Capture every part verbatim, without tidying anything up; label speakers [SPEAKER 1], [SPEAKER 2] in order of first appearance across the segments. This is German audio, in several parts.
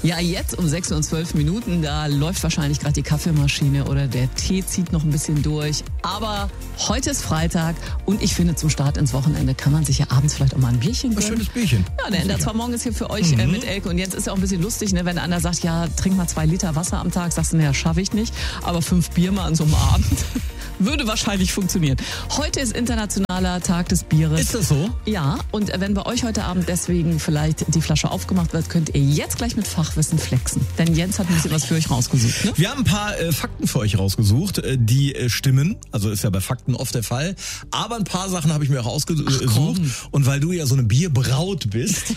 [SPEAKER 1] Ja, jetzt um sechs Uhr und zwölf Minuten, da läuft wahrscheinlich gerade die Kaffeemaschine oder der Tee zieht noch ein bisschen durch. Aber heute ist Freitag und ich finde, zum Start ins Wochenende kann man sich ja abends vielleicht auch mal ein Bierchen gönnen.
[SPEAKER 2] Ein schönes Bierchen.
[SPEAKER 1] Ja, der Ender zwar morgen ist hier für euch
[SPEAKER 2] Mhm.
[SPEAKER 1] äh, mit Elke und jetzt ist ja auch ein bisschen lustig, ne, wenn einer sagt, ja, trink mal zwei Liter Wasser am Tag, sagst du, ne, das schaffe ich nicht. Aber fünf Bier mal an so einem Abend würde wahrscheinlich funktionieren. Heute ist Internationaler Tag des Bieres.
[SPEAKER 2] Ist das so?
[SPEAKER 1] Ja, und wenn bei euch heute Abend deswegen vielleicht die Flasche aufgemacht wird, könnt ihr jetzt gleich mit Fachwissen flexen. Denn Jens hat ein bisschen was für euch rausgesucht. Ne?
[SPEAKER 2] Wir haben ein paar äh, Fakten für euch rausgesucht, äh, die äh, stimmen. Also ist ja bei Fakten oft der Fall. Aber ein paar Sachen habe ich mir auch ausgesucht. Und weil du ja so eine Bierbraut bist,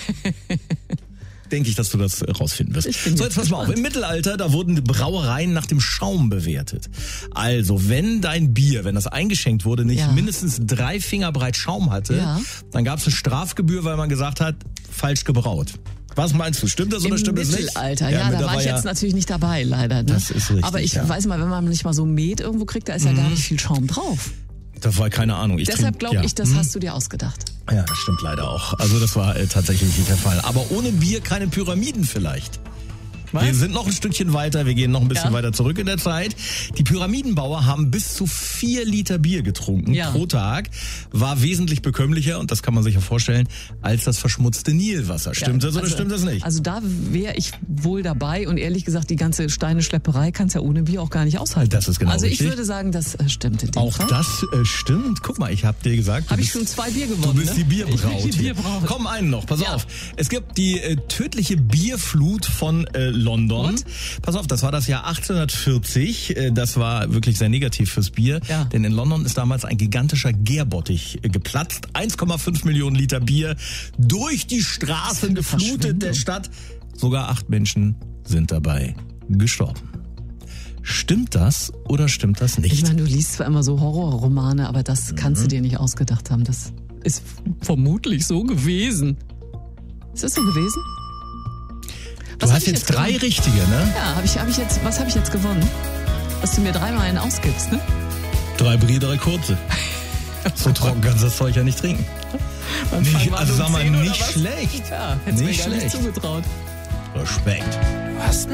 [SPEAKER 2] denke ich, dass du das äh, rausfinden wirst. So, jetzt pass mal auf. Im Mittelalter, da wurden Brauereien nach dem Schaum bewertet. Also, wenn dein Bier, wenn das eingeschenkt wurde, nicht
[SPEAKER 1] Ja.
[SPEAKER 2] mindestens drei Finger breit Schaum hatte,
[SPEAKER 1] Ja.
[SPEAKER 2] dann gab es eine Strafgebühr, weil man gesagt hat, falsch gebraut. Was meinst du? Stimmt das oder
[SPEAKER 1] Im
[SPEAKER 2] stimmt das nicht?
[SPEAKER 1] Mittelalter, ja,
[SPEAKER 2] mit
[SPEAKER 1] da war ich
[SPEAKER 2] ja-
[SPEAKER 1] jetzt natürlich nicht dabei, leider. Ne?
[SPEAKER 2] Das ist richtig,
[SPEAKER 1] Aber ich
[SPEAKER 2] ja.
[SPEAKER 1] weiß mal, wenn man nicht mal so Met irgendwo kriegt, da ist ja gar nicht viel Schaum drauf.
[SPEAKER 2] Das war keine Ahnung. Ich
[SPEAKER 1] Deshalb
[SPEAKER 2] trink-
[SPEAKER 1] glaube
[SPEAKER 2] ja.
[SPEAKER 1] ich, das
[SPEAKER 2] Hm?
[SPEAKER 1] hast du dir ausgedacht.
[SPEAKER 2] Ja, das stimmt leider auch. Also das war äh, tatsächlich nicht der Fall. Aber ohne Bier keine Pyramiden vielleicht. Wir sind noch ein Stückchen weiter, wir gehen noch ein bisschen
[SPEAKER 1] Ja.
[SPEAKER 2] weiter zurück in der Zeit. Die Pyramidenbauer haben bis zu vier Liter Bier getrunken
[SPEAKER 1] Ja.
[SPEAKER 2] pro Tag. War wesentlich bekömmlicher, und das kann man sich ja vorstellen, als das verschmutzte Nilwasser. Stimmt
[SPEAKER 1] Ja,
[SPEAKER 2] das oder
[SPEAKER 1] also-
[SPEAKER 2] stimmt das nicht?
[SPEAKER 1] Also da wäre ich wohl dabei und ehrlich gesagt, die ganze Steineschlepperei kannst ja ohne Bier auch gar nicht aushalten.
[SPEAKER 2] Das ist genau
[SPEAKER 1] Also ich
[SPEAKER 2] richtig.
[SPEAKER 1] würde sagen, das äh, stimmt in dem
[SPEAKER 2] Auch
[SPEAKER 1] Fall.
[SPEAKER 2] das äh, stimmt. Guck mal, ich habe dir gesagt, du
[SPEAKER 1] Habe ich
[SPEAKER 2] bist-
[SPEAKER 1] schon zwei Bier
[SPEAKER 2] Du
[SPEAKER 1] gewonnen.
[SPEAKER 2] bist
[SPEAKER 1] ne?
[SPEAKER 2] die Bierbraut.
[SPEAKER 1] Ich bin die
[SPEAKER 2] hier.
[SPEAKER 1] Bierbraut.
[SPEAKER 2] Komm, einen noch, pass
[SPEAKER 1] Ja.
[SPEAKER 2] auf. Es gibt die äh, tödliche Bierflut von äh, London.
[SPEAKER 1] What?
[SPEAKER 2] Pass auf, das war das Jahr achtzehnhundertvierzig. Äh, das war wirklich sehr negativ fürs Bier.
[SPEAKER 1] Ja.
[SPEAKER 2] Denn in London ist damals ein gigantischer Gärbottich äh, geplatzt. eins Komma fünf Millionen Liter Bier durch die Straßen geflutet
[SPEAKER 1] Verschwendung.
[SPEAKER 2] der Stadt. Sogar acht Menschen sind dabei gestorben. Stimmt das oder stimmt das nicht?
[SPEAKER 1] Ich meine, du liest zwar immer so Horrorromane, aber das kannst
[SPEAKER 2] Mhm.
[SPEAKER 1] du dir nicht ausgedacht haben. Das ist vermutlich so gewesen. Ist das so gewesen?
[SPEAKER 2] du
[SPEAKER 1] hab
[SPEAKER 2] hast
[SPEAKER 1] ich
[SPEAKER 2] jetzt drei
[SPEAKER 1] gewonnen?
[SPEAKER 2] richtige, ne?
[SPEAKER 1] Ja, hab ich, hab ich jetzt, was habe ich jetzt gewonnen? Dass du mir dreimal einen ausgibst, ne?
[SPEAKER 2] Drei Brie, drei kurze. So trocken kannst du das Zeug ja nicht trinken.
[SPEAKER 1] Beim
[SPEAKER 2] Nicht-
[SPEAKER 1] Fang war
[SPEAKER 2] also
[SPEAKER 1] es um
[SPEAKER 2] sag mal,
[SPEAKER 1] zehn oder
[SPEAKER 2] nicht
[SPEAKER 1] was?
[SPEAKER 2] schlecht.
[SPEAKER 1] Ja, hättest du mir
[SPEAKER 2] Nicht
[SPEAKER 1] gar nicht
[SPEAKER 2] schlecht.
[SPEAKER 1] zugetraut.
[SPEAKER 2] Respekt.
[SPEAKER 3] Du hast mich